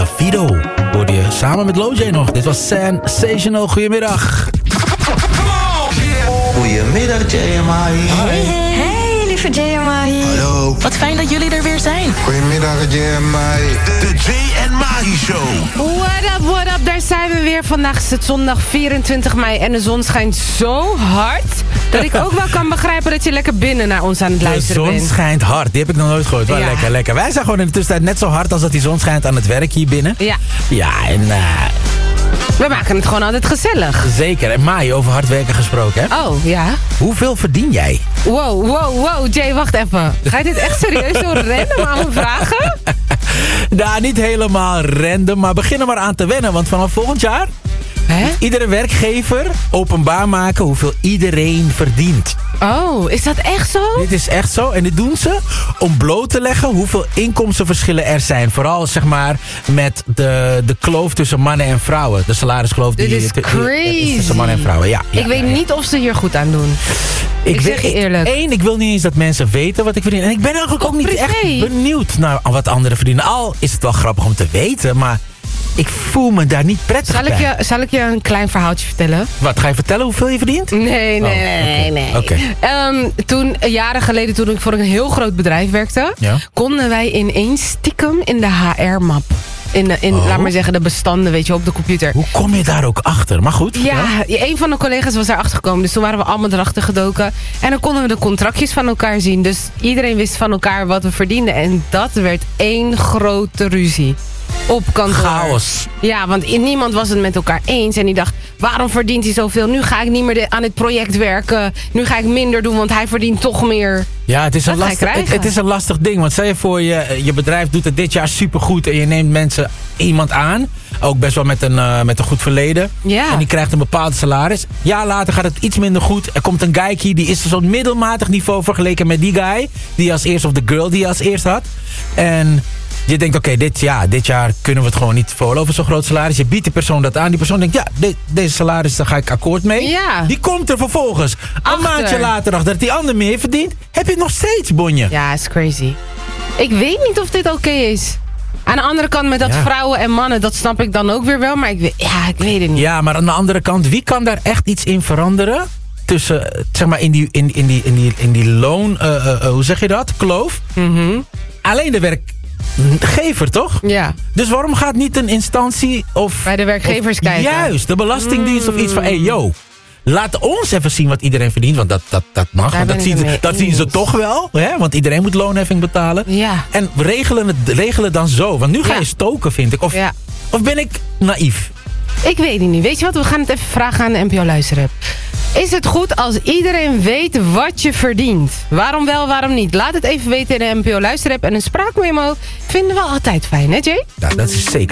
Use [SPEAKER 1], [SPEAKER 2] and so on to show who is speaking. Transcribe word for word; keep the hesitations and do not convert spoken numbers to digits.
[SPEAKER 1] Davido hoorde je samen met Lojay nog. Dit was Sensational. Goedemiddag.
[SPEAKER 2] Goedemiddag, J M I.
[SPEAKER 3] Hey, hey, lieve J M I.
[SPEAKER 2] Hallo.
[SPEAKER 3] Wat fijn dat jullie er weer zijn.
[SPEAKER 2] Goedemiddag, J M I.
[SPEAKER 4] De J en Mahi Show.
[SPEAKER 5] What up, what up, daar zijn we weer. Vandaag is het zondag vierentwintig mei en de zon schijnt zo hard... dat ik ook wel kan begrijpen dat je lekker binnen naar ons aan het luisteren bent.
[SPEAKER 1] De zon schijnt hard, die heb ik nog nooit gehoord. Wel
[SPEAKER 5] Ja.
[SPEAKER 1] lekker, lekker. Wij zijn gewoon in de tussentijd net zo hard als dat die zon schijnt aan het werk hier binnen.
[SPEAKER 5] Ja,
[SPEAKER 1] Ja, en uh,
[SPEAKER 5] we maken het gewoon altijd gezellig.
[SPEAKER 1] zeker. En Mai, over hard werken gesproken, hè?
[SPEAKER 5] Oh, ja.
[SPEAKER 1] Hoeveel verdien jij?
[SPEAKER 5] Wow, wow, wow, Jay, wacht even. Ga je dit echt serieus zo random aan me vragen?
[SPEAKER 1] Nou, niet helemaal random, maar begin er maar aan te wennen. Want vanaf volgend jaar...
[SPEAKER 5] Hè?
[SPEAKER 1] Iedere werkgever openbaar maken hoeveel iedereen verdient.
[SPEAKER 5] Oh, is dat echt zo?
[SPEAKER 1] Dit is echt zo. En dit doen ze om bloot te leggen hoeveel inkomstenverschillen er zijn. Vooral zeg maar met de, de kloof tussen mannen en vrouwen. De salariskloof die
[SPEAKER 5] Dit is
[SPEAKER 1] die-
[SPEAKER 5] crazy.
[SPEAKER 1] tussen mannen en vrouwen. Ja, ja,
[SPEAKER 5] ik weet
[SPEAKER 1] ja, ja.
[SPEAKER 5] niet of ze hier goed aan doen. Ik zeg je eerlijk.
[SPEAKER 1] Eén, ik wil niet eens dat mensen weten wat ik verdien. En ik ben eigenlijk ook
[SPEAKER 5] Op
[SPEAKER 1] niet
[SPEAKER 5] privé.
[SPEAKER 1] echt benieuwd naar wat anderen verdienen. Al is het wel grappig om te weten, maar ik voel me daar niet prettig
[SPEAKER 5] Zal ik,
[SPEAKER 1] bij.
[SPEAKER 5] je, zal ik je een klein verhaaltje vertellen?
[SPEAKER 1] Wat, ga je vertellen hoeveel je verdient?
[SPEAKER 5] Nee, nee,
[SPEAKER 1] Oh,
[SPEAKER 5] nee, nee.
[SPEAKER 1] oké.
[SPEAKER 5] Ehm, toen, jaren geleden, toen ik voor een heel groot bedrijf werkte...
[SPEAKER 1] Ja.
[SPEAKER 5] konden wij ineens stiekem in de H R-map. In, de, in
[SPEAKER 1] Oh.
[SPEAKER 5] laat maar zeggen, de bestanden, weet je, op de computer.
[SPEAKER 1] Hoe kom je daar ook achter? Maar goed.
[SPEAKER 5] Ja, een van de collega's was daarachter gekomen. Dus toen waren we allemaal erachter gedoken. En dan konden we de contractjes van elkaar zien. Dus iedereen wist van elkaar wat we verdienden. En dat werd één grote ruzie. Op kantoor.
[SPEAKER 1] Chaos.
[SPEAKER 5] Ja, want niemand was het met elkaar eens. En die dacht, waarom verdient hij zoveel? Nu ga ik niet meer de- aan het project werken. Nu ga ik minder doen, want hij verdient toch meer.
[SPEAKER 1] Ja, het is, een
[SPEAKER 5] Dat ga je
[SPEAKER 1] lastig, het,
[SPEAKER 5] krijgen.
[SPEAKER 1] het is een lastig ding. Want stel je voor, je, je bedrijf doet het dit jaar supergoed... en je neemt mensen, iemand aan. Ook best wel met een, uh, met een goed verleden.
[SPEAKER 5] Ja.
[SPEAKER 1] En die krijgt een bepaald salaris. Jaar later gaat het iets minder goed. Er komt een guykie, die is zo'n middelmatig niveau... vergeleken met die guy, die als eerst... of de girl die je als eerst had. En... je denkt, oké, dit, ja, dit jaar kunnen we het gewoon niet veroorloven, zo'n groot salaris. Je biedt die persoon dat aan. Die persoon denkt, ja, de, deze salaris, daar ga ik akkoord mee.
[SPEAKER 5] Ja.
[SPEAKER 1] Die komt er vervolgens. Een
[SPEAKER 5] Achter.
[SPEAKER 1] maandje later, achter dat die ander meer verdient... heb je het nog steeds, bonje.
[SPEAKER 5] Ja, is crazy. Ik weet niet of dit oké is. Aan de andere kant met dat
[SPEAKER 1] Ja.
[SPEAKER 5] vrouwen en mannen, dat snap ik dan ook weer wel. Maar ik weet, ja, ik weet het niet.
[SPEAKER 1] Ja, maar aan de andere kant, wie kan daar echt iets in veranderen? Tussen, zeg maar, in die, in, in die, in die, in die loon, uh, uh, uh, hoe zeg je dat? Kloof.
[SPEAKER 5] Mhm.
[SPEAKER 1] Alleen de werkgever, toch?
[SPEAKER 5] Ja,
[SPEAKER 1] Dus waarom gaat niet een instantie of...
[SPEAKER 5] bij de werkgevers
[SPEAKER 1] of-
[SPEAKER 5] kijken.
[SPEAKER 1] Juist, de belastingdienst of iets van... hey, yo, laat ons even zien wat iedereen verdient. Want dat, dat, dat mag.
[SPEAKER 5] Daar
[SPEAKER 1] Want dat
[SPEAKER 5] ben ik
[SPEAKER 1] zien,
[SPEAKER 5] het
[SPEAKER 1] ze,
[SPEAKER 5] mee
[SPEAKER 1] dat zien ze
[SPEAKER 5] eens.
[SPEAKER 1] toch wel. Hè? Want iedereen moet loonheffing betalen.
[SPEAKER 5] Ja.
[SPEAKER 1] En we regelen het regelen dan zo. Want nu ga
[SPEAKER 5] Ja.
[SPEAKER 1] je stoken, vind ik. Of,
[SPEAKER 5] Ja.
[SPEAKER 1] of ben ik naïef?
[SPEAKER 5] Ik weet het niet. Weet je wat? We gaan het even vragen aan de N P O-luisteraar. Is het goed als iedereen weet wat je verdient? Waarom wel, waarom niet? Laat het even weten in de N P O-luisteraar. En een spraakmemo vinden we altijd fijn, hè Jay?
[SPEAKER 1] Nou, dat is zeker.